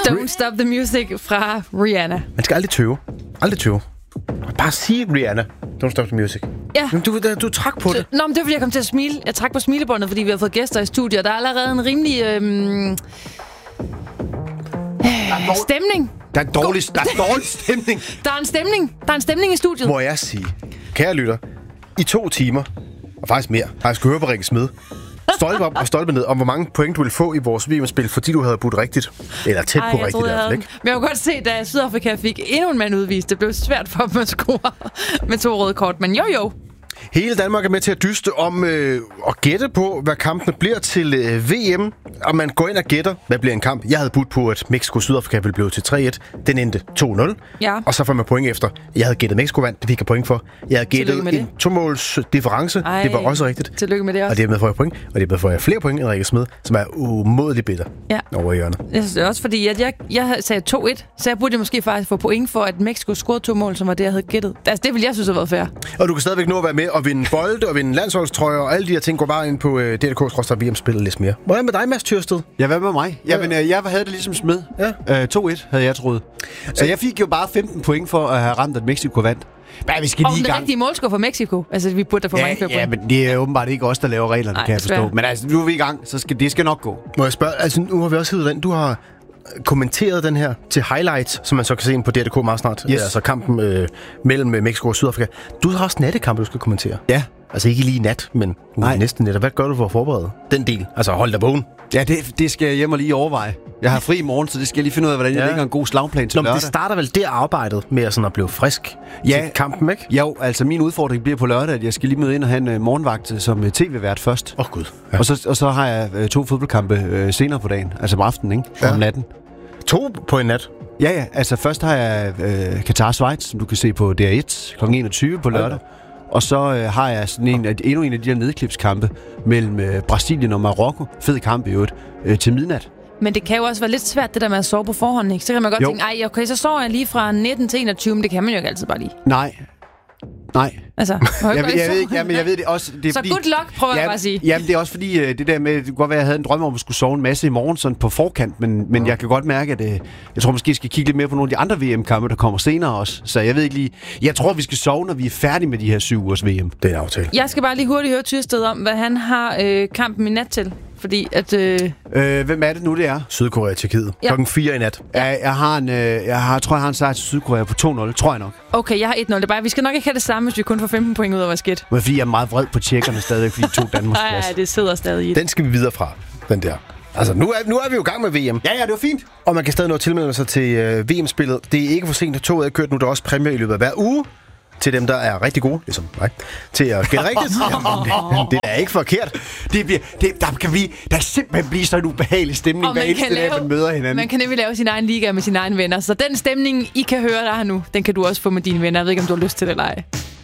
Don't Stop the Music fra Rihanna. Man skal aldrig tøve. Aldrig tøve. Bare sige Rihanna. Don't Stop the Music. Ja. Du trak på det. Nå, men det var fordi, jeg kom til at smile. Jeg trak på smilebåndet, fordi vi har fået gæster i studiet. Der er allerede en rimelig stemning. Der er dårlig stemning. Der er en stemning i studiet. Må jeg sige, kære lytter, i 2 timer, og faktisk mere, har jeg sgu høre på Rikke Smed. Stolpe op og stolpe ned, om hvor mange point du vil få i vores VM-spil, fordi du havde budt rigtigt. Eller tæt på rigtigt i hvert fald, ikke? Men jeg kunne godt se, da Sydafrika fik endnu en mand udvist, det blev svært for dem at score med 2 røde kort. Men jo. Hele Danmark er med til at dyste om at gætte på, hvad kampene bliver til VM. Og man går ind og gætter, hvad bliver en kamp. Jeg havde budt på, at Mexico-Sydafrika ville blive til 3-1. Den endte 2-0. Ja. Og så får man point efter. Jeg havde gættet Mexico vandt, det fik jeg point for. Jeg havde gættet en 2-måls difference. Det var også rigtigt. Tillykke med det også. Og dermed får jeg point. Og dermed får jeg flere point end Rikke Smed, som er umådeligt bitter over i hjørnet. Jeg synes det er også, fordi at jeg sagde 2-1, så jeg burde måske faktisk få point for, at Mexico scorede 2 mål, som var det, jeg havde gættet. Altså, det ville jeg synes have været fair. Og du kan stadigvæk nå at være med og vinde bolde og vinde landsholdstrøjer og alle de her ting. Går bare ind på DDK/VM-spillet lidt mere. Hvordan med dig, Mads Tyrsted? Ja, hvad med mig? Jamen, jeg havde det ligesom Smed. Ja. 2-1 havde jeg troet. Så jeg fik jo bare 15 point for at have ramt, at Mexico vandt. Men vi skal lige i gang. Og den rigtige målscore for Mexico. Altså, vi burde da få mange flere point. Ja, men det er åbenbart ikke os, der laver reglerne, kan jeg forstå. Men altså, nu er vi i gang, så det skal nok gå. Må jeg spørge, altså nu har vi også heddet den. Du har kommenteret den her til highlights, som man så kan se ind på DDK meget snart. Yes. Altså kampen mellem Mexico og Sydafrika. Du har også nattekampe, du skal kommentere. Ja. Altså ikke lige nat, men næsten net. Hvad gør du for at forberede den del? Altså hold dig vågen. Ja, det skal jeg hjem og lige overveje. Jeg har fri i morgen, så det skal jeg lige finde ud af, hvordan jeg lægger en god slagplan til lørdag. Det starter vel der arbejdet med sådan at blive frisk til kampen, ikke? Jo, altså min udfordring bliver på lørdag, at jeg skal lige møde ind og have en morgenvagt som tv-vært først. Gud. Ja. Og så har jeg 2 fodboldkampe senere på dagen, altså om aftenen, ikke? Ja. Om natten. 2 på en nat? Ja, altså først har jeg Qatar-Schweiz, som du kan se på DR1 kl. 21 på lørdag. Og så har jeg sådan endnu en af de her nedklipskampe mellem Brasilien og Marokko. Fed kamp i øvrigt, til midnat. Men det kan jo også være lidt svært, det der med at sove på forhånd, ikke? Så kan man godt tænke, okay, så sover jeg lige fra 19 til 21, men det kan man jo ikke altid bare lige. Nej. Altså, jeg ved ikke, men jeg ved det også. Det er så good luck, prøver jeg bare at sige. Jamen, det er også fordi, det der med, det kunne godt være, at jeg havde en drøm om at skulle sove en masse i morgen, sådan på forkant, men jeg kan godt mærke, at jeg tror måske, jeg skal kigge lidt mere på nogle af de andre VM-kampe, der kommer senere også. Så jeg ved ikke lige, jeg tror, vi skal sove, når vi er færdige med de her 7 ugers VM. Det er en aftale. Jeg skal bare lige hurtigt høre Tyrsted om, hvad han har kampen i nat til. Fordi at... Hvem er det nu, det er? Sydkorea og Tjekkiet. Klokken 4 i nat. Ja, jeg tror, jeg har en sejr til Sydkorea på 2-0, tror jeg nok. Okay, jeg har 1-0. Det er bare, vi skal nok ikke have det samme, hvis vi kun får 15 point ud af vores gæt. Men fordi jeg er meget vred på tjekkerne stadig, fordi de tog Danmarks plads. Nej, det sidder stadig i. Den skal vi videre fra, den der. Altså, nu er vi jo i gang med VM. Ja, det var fint. Og man kan stadig nå at tilmelde sig til VM-spillet. Det er ikke for sent, at toget er kørt nu. Der er også præmier i løbet af hver uge. Til dem, der er rigtig gode, ligesom mig, til at gætte rigtigt. Jamen, det er ikke forkert. Der simpelthen blive så en ubehagelig stemning, hver eneste dag, man møder hinanden. Man kan nemlig lave sin egen liga med sine egne venner. Så den stemning, I kan høre der nu, den kan du også få med dine venner. Jeg ved ikke, om du har lyst til det eller ej.